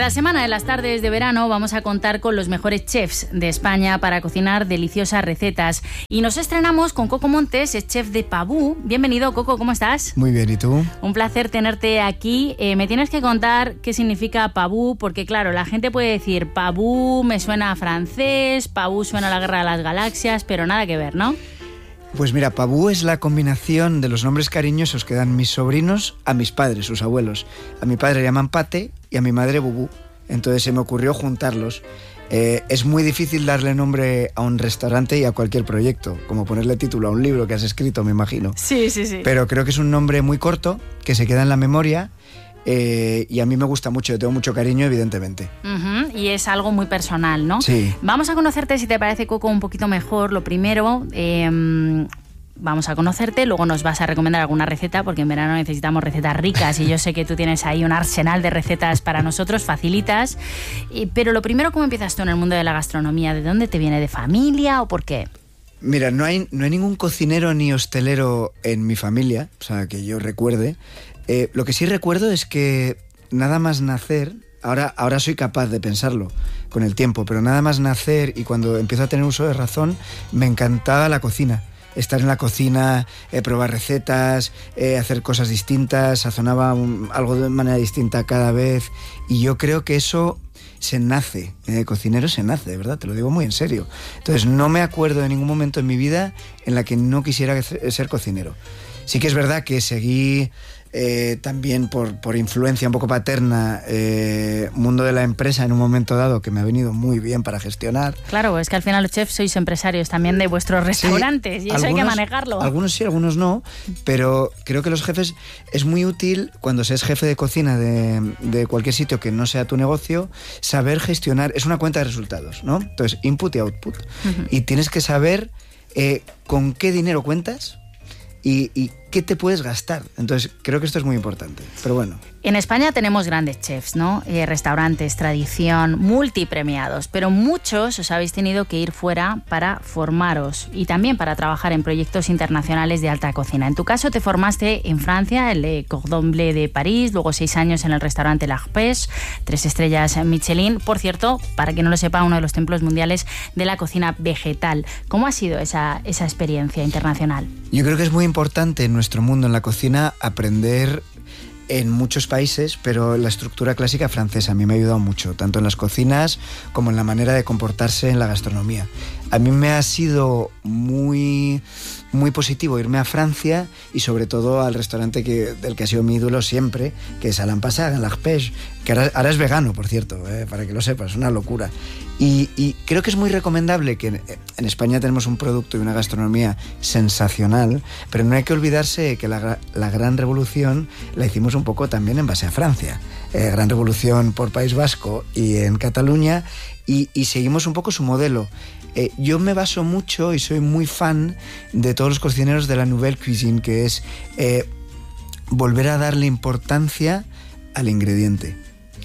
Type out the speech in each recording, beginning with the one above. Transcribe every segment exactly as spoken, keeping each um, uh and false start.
Cada semana en las tardes de verano vamos a contar con los mejores chefs de España para cocinar deliciosas recetas. Y nos estrenamos con Coco Montes, es chef de Pavú. Bienvenido, Coco, ¿cómo estás? Muy bien, ¿y tú? Un placer tenerte aquí. Eh, me tienes que contar qué significa Pavú, porque claro, la gente puede decir Pavú me suena a francés, Pavú suena a la Guerra de las Galaxias, pero nada que ver, ¿no? Pues mira, Pavú es la combinación de los nombres cariñosos que dan mis sobrinos a mis padres, sus abuelos. A mi padre le llaman Pate y a mi madre Bubú. Entonces se me ocurrió juntarlos. Eh, es muy difícil darle nombre a un restaurante y a cualquier proyecto, como ponerle título a un libro que has escrito, me imagino. Sí, sí, sí. Pero creo que es un nombre muy corto, que se queda en la memoria. Eh, y a mí me gusta mucho, yo tengo mucho cariño, evidentemente. Uh-huh, y es algo muy personal, ¿no? Sí. Vamos a conocerte, si te parece, Coco, un poquito mejor. Lo primero, eh, vamos a conocerte, luego nos vas a recomendar alguna receta, porque en verano necesitamos recetas ricas y yo sé que tú tienes ahí un arsenal de recetas para nosotros, facilitas. Eh, pero lo primero, ¿cómo empiezas tú en el mundo de la gastronomía? ¿De dónde te viene? ¿De familia o por qué? Mira, no hay, no hay ningún cocinero ni hostelero en mi familia, o sea, que yo recuerde. Eh, lo que sí recuerdo es que nada más nacer, ahora, ahora soy capaz de pensarlo con el tiempo, pero nada más nacer y cuando empiezo a tener uso de razón, me encantaba la cocina. Estar en la cocina, eh, probar recetas, eh, hacer cosas distintas, sazonaba un, algo de manera distinta cada vez. Y yo creo que eso se nace, eh, cocinero se nace, de verdad, te lo digo muy en serio. Entonces no me acuerdo de ningún momento en mi vida en la que no quisiera ser cocinero. Sí que es verdad que seguí eh, también por, por influencia un poco paterna eh, mundo de la empresa en un momento dado que me ha venido muy bien para gestionar. Claro, es que al final los chefs sois empresarios también de vuestros restaurantes, sí, y eso algunos, hay que manejarlo. Algunos sí, algunos no, pero creo que los jefes es muy útil cuando se es jefe de cocina de, de cualquier sitio que no sea tu negocio, saber gestionar, es una cuenta de resultados, ¿no? Entonces, input y output. Uh-huh. Y tienes que saber eh, con qué dinero cuentas y, y qué te puedes gastar. Entonces, creo que esto es muy importante. Pero bueno. En España tenemos grandes chefs, ¿no? Eh, restaurantes, tradición, multipremiados, pero muchos os habéis tenido que ir fuera para formaros y también para trabajar en proyectos internacionales de alta cocina. En tu caso te formaste en Francia, el Le Cordon Bleu de París, luego seis años en el restaurante L'Arpège, tres estrellas Michelin. Por cierto, para quien no lo sepa, uno de los templos mundiales de la cocina vegetal. ¿Cómo ha sido esa, esa experiencia internacional? Yo creo que es muy importante en nuestro mundo, en la cocina, aprender en muchos países, pero la estructura clásica francesa a mí me ha ayudado mucho, tanto en las cocinas como en la manera de comportarse en la gastronomía. A mí me ha sido muy, muy positivo irme a Francia y sobre todo al restaurante que, del que ha sido mi ídolo siempre, que es Alain Passard, en l'Arpège, que ahora, ahora es vegano, por cierto, eh, para que lo sepas, es una locura. Y, y creo que es muy recomendable que en, en España tenemos un producto y una gastronomía sensacional, pero no hay que olvidarse que la, la gran revolución la hicimos un poco también en base a Francia. Eh, gran revolución por País Vasco y en Cataluña, y, y seguimos un poco su modelo. Eh, yo me baso mucho y soy muy fan de todos los cocineros de la Nouvelle Cuisine, que es eh, volver a darle importancia al ingrediente,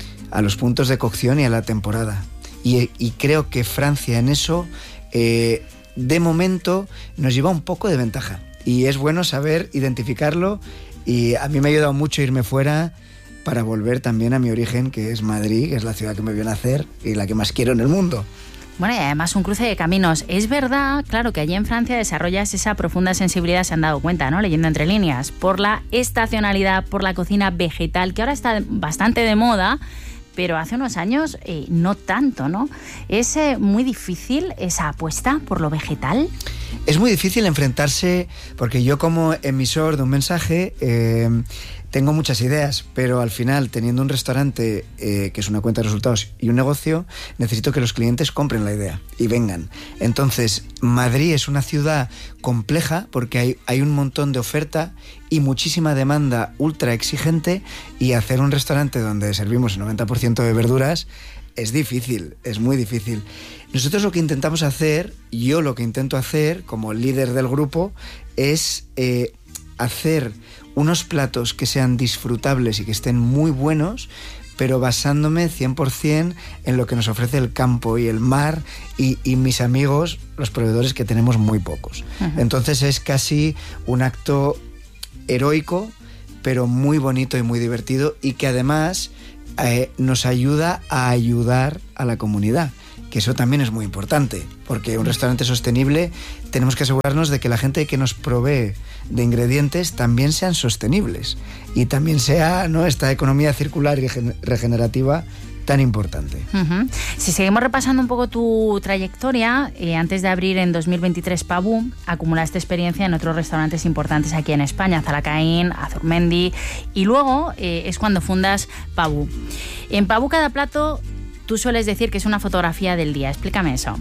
a los puntos de cocción y a la temporada. Y, y creo que Francia en eso, eh, de momento, nos lleva un poco de ventaja. Y es bueno saber identificarlo, y a mí me ha ayudado mucho irme fuera para volver también a mi origen, que es Madrid, que es la ciudad que me vio nacer y la que más quiero en el mundo. Bueno, y además un cruce de caminos. Es verdad, claro, que allí en Francia desarrollas esa profunda sensibilidad, se han dado cuenta, ¿no? Leyendo entre líneas, por la estacionalidad, por la cocina vegetal, que ahora está bastante de moda, pero hace unos años eh, no tanto, ¿no? ¿Es eh, muy difícil esa apuesta por lo vegetal? Es muy difícil enfrentarse, porque yo como emisor de un mensaje eh, tengo muchas ideas, pero al final, teniendo un restaurante eh, que es una cuenta de resultados y un negocio, necesito que los clientes compren la idea y vengan. Entonces, Madrid es una ciudad compleja porque hay, hay un montón de oferta y muchísima demanda ultra exigente, y hacer un restaurante donde servimos el noventa por ciento de verduras es difícil, es muy difícil. Nosotros lo que intentamos hacer, yo lo que intento hacer como líder del grupo, es eh, hacer unos platos que sean disfrutables y que estén muy buenos, pero basándome cien por ciento en lo que nos ofrece el campo y el mar y, y mis amigos, los proveedores, que tenemos muy pocos. Uh-huh. Entonces es casi un acto heroico, pero muy bonito y muy divertido, y que además eh, nos ayuda a ayudar a la comunidad, que eso también es muy importante, porque un restaurante sostenible tenemos que asegurarnos de que la gente que nos provee de ingredientes también sean sostenibles y también sea, ¿no?, esta economía circular y regenerativa tan importante. Uh-huh. Si seguimos repasando un poco tu trayectoria, eh, antes de abrir en dos mil veintitrés Pabú, acumulaste experiencia en otros restaurantes importantes aquí en España, Zalacaín, Azurmendi, y luego eh, es cuando fundas Pabú. En Pabú cada plato tú sueles decir que es una fotografía del día. Explícame eso.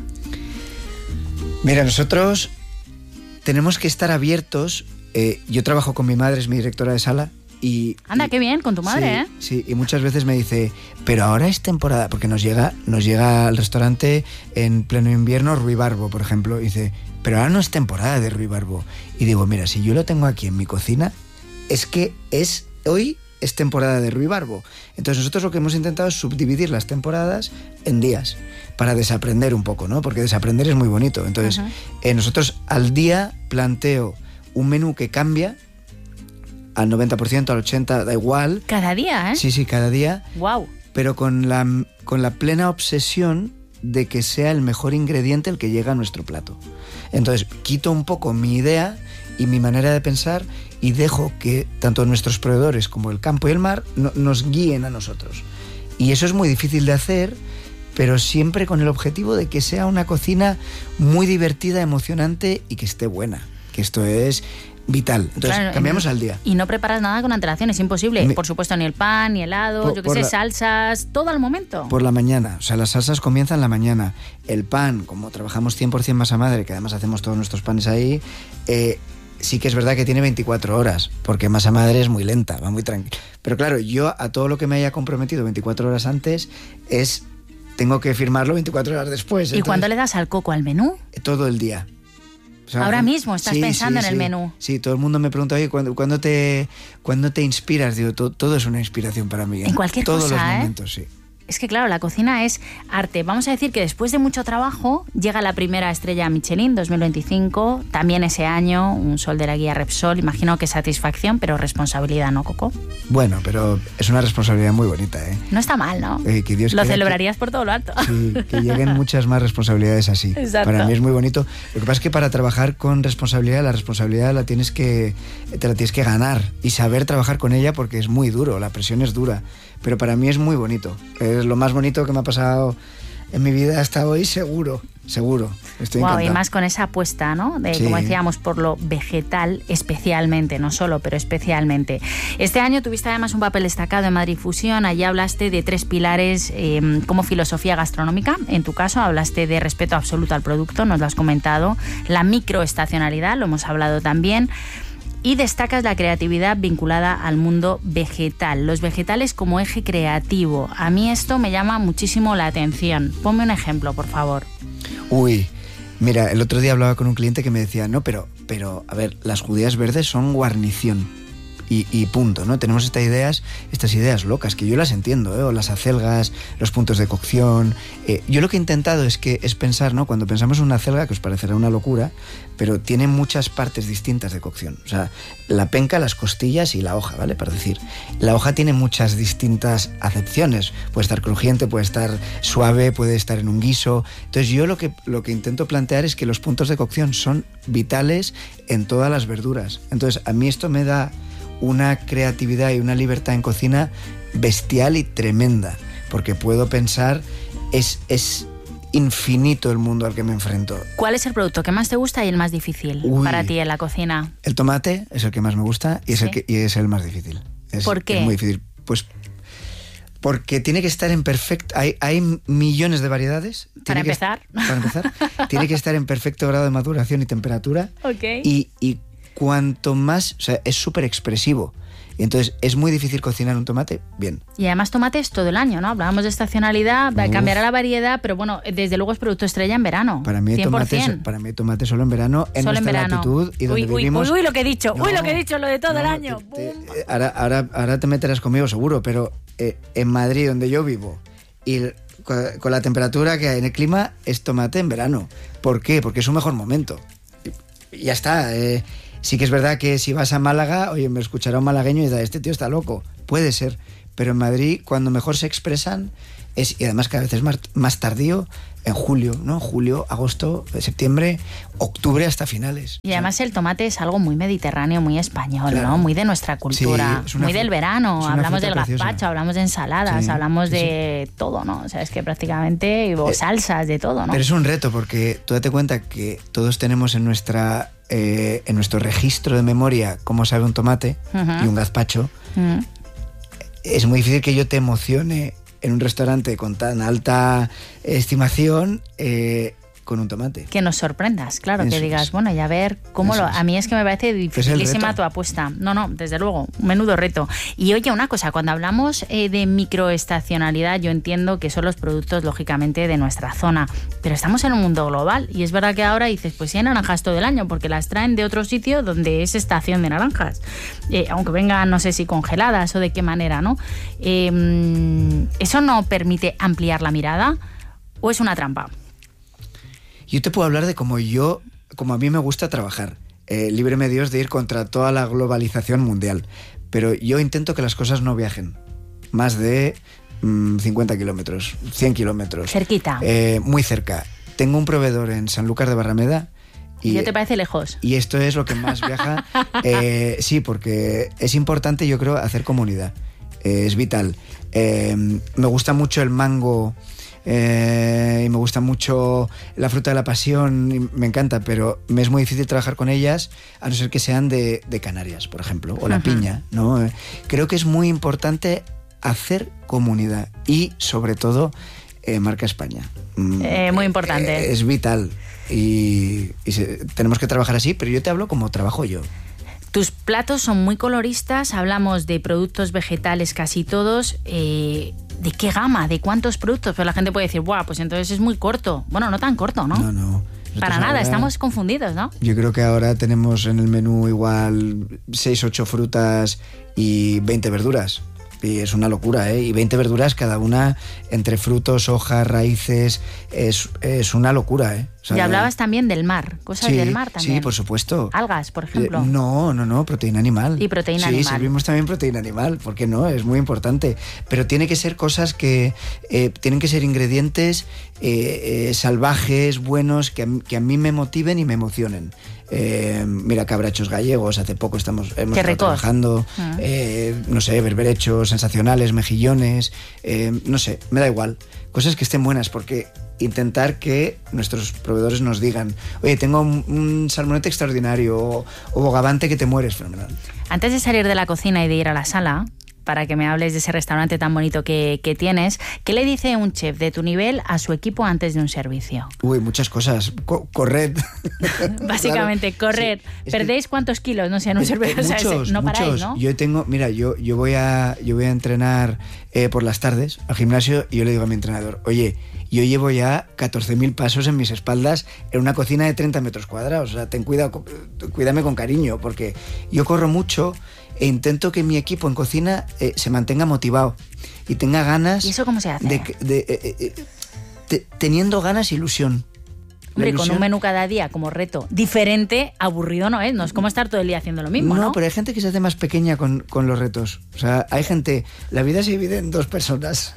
Mira, nosotros tenemos que estar abiertos. Eh, yo trabajo con mi madre, es mi directora de sala. Y, Anda, y, qué bien, con tu madre, sí, ¿eh? Sí, y muchas veces me dice, pero ahora es temporada, porque nos llega, nos llega al restaurante en pleno invierno ruibarbo, por ejemplo, y dice, pero ahora no es temporada de ruibarbo. Y digo, mira, si yo lo tengo aquí en mi cocina, es que es hoy es temporada de ruibarbo. Entonces nosotros lo que hemos intentado es subdividir las temporadas en días, para desaprender un poco, ¿no? Porque desaprender es muy bonito. Entonces, uh-huh. eh, nosotros al día planteo un menú que cambia, al noventa por ciento, al ochenta por ciento, da igual. ¿Cada día, eh? Sí, sí, cada día. Wow. Pero con la, con la plena obsesión de que sea el mejor ingrediente el que llega a nuestro plato. Entonces, quito un poco mi idea y mi manera de pensar y dejo que tanto nuestros proveedores como el campo y el mar no, nos guíen a nosotros. Y eso es muy difícil de hacer, pero siempre con el objetivo de que sea una cocina muy divertida, emocionante y que esté buena. Que esto es vital. Entonces, claro, cambiamos y, al día. Y no preparas nada con antelación, es imposible. Me, por supuesto, ni el pan, ni helado, por, yo qué sé, la, salsas, todo al momento. Por la mañana. O sea, las salsas comienzan la mañana. El pan, como trabajamos cien por ciento masa madre, que además hacemos todos nuestros panes ahí, eh, sí que es verdad que tiene veinticuatro horas, porque masa madre es muy lenta, va muy tranquila. Pero claro, yo a todo lo que me haya comprometido veinticuatro horas antes, es tengo que firmarlo veinticuatro horas después. ¿Y cuándo le das al coco al menú? Todo el día. O sea, ahora mismo estás sí, pensando sí, en sí. el menú. Sí, todo el mundo me pregunta, oye, ¿cuándo, ¿cuándo, te, ¿cuándo te inspiras? Digo, todo, todo es una inspiración para mí. En, en cualquier todos cosa, los ¿eh? momentos, sí. Es que claro, la cocina es arte. Vamos a decir que después de mucho trabajo llega la primera estrella Michelin dos mil veinticinco. También ese año un sol de la guía Repsol. Imagino que satisfacción, pero responsabilidad, ¿no, Coco? Bueno, pero es una responsabilidad muy bonita, ¿eh? No está mal, ¿no? Eh, que Dios lo celebrarías que, por todo lo alto. Sí, que lleguen muchas más responsabilidades así. Exacto. Para mí es muy bonito. Lo que pasa es que para trabajar con responsabilidad, la responsabilidad la tienes que, te la tienes que ganar y saber trabajar con ella, porque es muy duro, la presión es dura. Pero para mí es muy bonito. Es lo más bonito que me ha pasado en mi vida hasta hoy, seguro, seguro. Estoy wow, encantado. Y más con esa apuesta, ¿no? De, sí. Como decíamos, por lo vegetal especialmente, no solo, pero especialmente. Este año tuviste además un papel destacado en Madrid Fusión. Allí hablaste de tres pilares eh, como filosofía gastronómica. En tu caso hablaste de respeto absoluto al producto, nos lo has comentado. La microestacionalidad, lo hemos hablado también. Y destacas la creatividad vinculada al mundo vegetal, los vegetales como eje creativo. A mí esto me llama muchísimo la atención. Ponme un ejemplo, por favor. Uy, mira, el otro día hablaba con un cliente que me decía, no, pero, pero a ver, las judías verdes son guarnición. Y, y punto, ¿no? Tenemos estas ideas, estas ideas locas, que yo las entiendo, ¿eh? O las acelgas, los puntos de cocción. Eh, yo lo que he intentado es que es pensar, ¿no? Cuando pensamos en una acelga, que os parecerá una locura, pero tiene muchas partes distintas de cocción. O sea, la penca, las costillas y la hoja, ¿vale? Para decir, la hoja tiene muchas distintas acepciones. Puede estar crujiente, puede estar suave, puede estar en un guiso. Entonces yo lo que, lo que intento plantear es que los puntos de cocción son vitales en todas las verduras. Entonces a mí esto me da una creatividad y una libertad en cocina bestial y tremenda, porque puedo pensar, es, es infinito el mundo al que me enfrento. ¿Cuál es el producto que más te gusta y el más difícil Uy, para ti en la cocina? El tomate es el que más me gusta y es, ¿Sí? el, que, y es el más difícil. Es, ¿Por qué? Es muy difícil. Pues porque tiene que estar en perfecto... Hay, hay millones de variedades. Para empezar. Que, para empezar. Tiene que estar en perfecto grado de maduración y temperatura. Okay. Y... y cuanto más, o sea, es súper expresivo. Y entonces es muy difícil cocinar un tomate bien. Y además tomates todo el año, ¿no? Hablábamos de estacionalidad, Uf. cambiará la variedad, pero bueno, desde luego es producto estrella en verano. Para mí tomate, para mí tomate solo en verano, en solo nuestra en verano. latitud y donde uy, uy, vivimos. Uy, uy, lo que he dicho, no, uy, lo que he dicho, lo de todo no, el año. Te, te, ahora, ahora, ahora te meterás conmigo seguro, pero eh, en Madrid, donde yo vivo, y con, con la temperatura que hay en el clima, es tomate en verano. ¿Por qué? Porque es un mejor momento. Y ya está, eh, Sí que es verdad que si vas a Málaga, oye, me escuchará un malagueño y dirá, este tío está loco. Puede ser, pero en Madrid cuando mejor se expresan es, y además cada vez es más, más tardío, en julio, ¿no? Julio, agosto, septiembre, octubre hasta finales. Y además el tomate es algo muy mediterráneo, muy español, claro, ¿no? Muy de nuestra cultura, sí, muy del verano. Hablamos del gazpacho, hablamos de ensaladas, sí, hablamos de sí. todo, ¿no? O sea, es que prácticamente, o eh, salsas, de todo, ¿no? Pero es un reto porque tú date cuenta que todos tenemos en nuestra eh, en nuestro registro de memoria cómo sabe un tomate uh-huh. y un gazpacho. Uh-huh. Es muy difícil que yo te emocione en un restaurante con tan alta estimación eh, con un tomate. Que nos sorprendas, claro, eso que digas, es. bueno, y a ver cómo Eso lo... Es. A mí es que me parece dificilísima tu apuesta. No, no, desde luego, un menudo reto. Y oye, una cosa, cuando hablamos eh, de microestacionalidad, yo entiendo que son los productos, lógicamente, de nuestra zona, pero estamos en un mundo global y es verdad que ahora dices, pues sí hay naranjas todo el año, porque las traen de otro sitio donde es estación de naranjas. Eh, aunque vengan, no sé si congeladas o de qué manera, ¿no? Eh, ¿Eso no permite ampliar la mirada o es una trampa? Yo te puedo hablar de cómo yo, como a mí me gusta trabajar. Eh, líbreme Dios de ir contra toda la globalización mundial. Pero yo intento que las cosas no viajen más de mmm, cincuenta kilómetros, cien kilómetros. Cerquita. Eh, muy cerca. Tengo un proveedor en Sanlúcar de Barrameda. ¿Y ya te parece lejos? Y esto es lo que más viaja. eh, sí, porque es importante, yo creo, hacer comunidad. Eh, es vital. Eh, me gusta mucho el mango... Eh, y me gusta mucho la fruta de la pasión, me encanta, pero me es muy difícil trabajar con ellas a no ser que sean de, de Canarias, por ejemplo, o la uh-huh. piña, ¿no? Eh, creo que es muy importante hacer comunidad y, sobre todo, eh, marca España. Eh, muy importante. Eh, es vital y, y se, tenemos que trabajar así, pero yo te hablo como trabajo yo. Tus platos son muy coloristas, hablamos de productos vegetales casi todos. Eh, ¿De qué gama? ¿De cuántos productos? Pues la gente puede decir, ¡buah! Pues entonces es muy corto. Bueno, no tan corto, ¿no? No, no. Nosotros Para nada, ahora, estamos confundidos, ¿no? Yo creo que ahora tenemos en el menú igual seis, ocho frutas y veinte verduras. Y es una locura, ¿eh? Y veinte verduras cada una entre frutos, hojas, raíces. Es, es una locura, ¿eh? O sea, y hablabas también del mar, cosas sí, del mar también. Sí, por supuesto. Algas, por ejemplo. Eh, no, no, no, proteína animal. Y proteína sí, animal. Sí, servimos también proteína animal, ¿por qué no? Es muy importante. Pero tiene que ser cosas que... Eh, tienen que ser ingredientes eh, eh, salvajes, buenos, que a, que a mí me motiven y me emocionen. Eh, mira, cabrachos gallegos, hace poco estamos hemos estado trabajando, uh-huh. eh, no sé, berberechos sensacionales, mejillones, eh, no sé, me da igual, cosas que estén buenas, porque intentar que nuestros proveedores nos digan, oye, tengo un, un salmonete extraordinario o, o bogavante que te mueres, fenomenal. Antes de salir de la cocina y de ir a la sala, para que me hables de ese restaurante tan bonito que, que tienes, ¿qué le dice un chef de tu nivel a su equipo antes de un servicio? Uy, muchas cosas. Co- corred. Básicamente, claro. corred. Sí, ¿Perdéis que, cuántos kilos, no sé, en un servicio? Eh, muchos, o sea, no muchos. Paráis, ¿no? Yo tengo, mira, yo, yo, voy, a, yo voy a entrenar eh, por las tardes al gimnasio y yo le digo a mi entrenador, oye, yo llevo ya catorce mil pasos en mis espaldas en una cocina de treinta metros cuadrados. O sea, ten cuidado, cuídame con cariño, porque yo corro mucho e intento que mi equipo en cocina eh, se mantenga motivado y tenga ganas. ¿Y eso cómo se hace? De, de, de, eh, eh, de, teniendo ganas e ilusión. Hombre, con un menú cada día como reto diferente, aburrido no es. No es como estar todo el día haciendo lo mismo, ¿no? No, pero hay gente que se hace más pequeña con, con los retos. O sea, hay gente... La vida se divide en dos personas.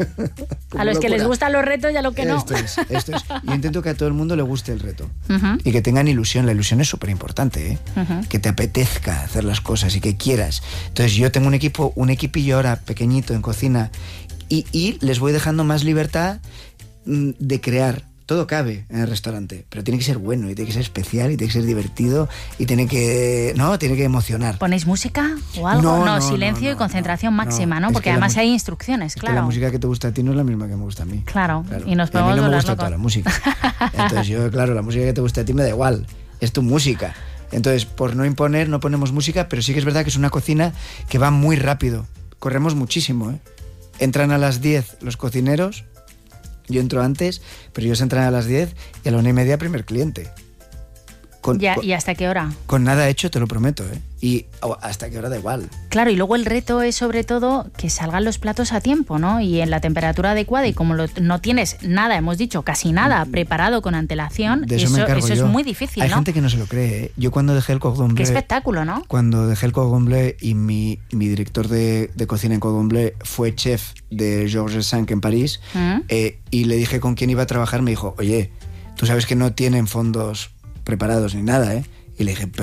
A los locura. Que les gustan los retos y a los que no. Esto es, esto es. Yo intento que a todo el mundo le guste el reto. Uh-huh. Y que tengan ilusión. La ilusión es súper importante, ¿eh? Uh-huh. Que te apetezca hacer las cosas y que quieras. Entonces yo tengo un equipo, un equipillo ahora pequeñito en cocina y, y les voy dejando más libertad mm, de crear. Todo cabe en el restaurante, pero tiene que ser bueno y tiene que ser especial y tiene que ser divertido y tiene que, no, tiene que emocionar. ¿Ponéis música o algo? No, no, no silencio no, no, y concentración no, máxima, ¿no? ¿no? Porque además mu- hay instrucciones, claro. Es que la música que te gusta a ti no es la misma que me gusta a mí. Claro, claro. Y nos podemos y a mí no me volar gusta loco. Toda la música. Entonces yo, claro, la música que te gusta a ti me da igual, es tu música. Entonces, por no imponer, no ponemos música, pero sí que es verdad que es una cocina que va muy rápido. Corremos muchísimo, ¿eh? Entran a las diez los cocineros. Yo entro antes, pero ellos entran a las diez y a la una y media primer cliente. Con, ya, con, ¿Y hasta qué hora? Con nada hecho, te lo prometo, ¿eh? Y oh, hasta qué hora da igual. Claro, y luego el reto es sobre todo que salgan los platos a tiempo, ¿no? Y en la temperatura adecuada, y como lo, no tienes nada, hemos dicho, casi nada preparado con antelación, de eso, eso, me encargo eso yo. es muy difícil, Hay ¿no? gente que no se lo cree, ¿eh? Yo cuando dejé el Cordon Bleu... Qué espectáculo, ¿no? Cuando dejé el Cordon Bleu y mi, mi director de, de cocina en Cordon Bleu fue chef de Georges Cinq en París, ¿Mm? eh, y le dije con quién iba a trabajar, me dijo, oye, tú sabes que no tienen fondos preparados ni nada, ¿eh? Y le dije,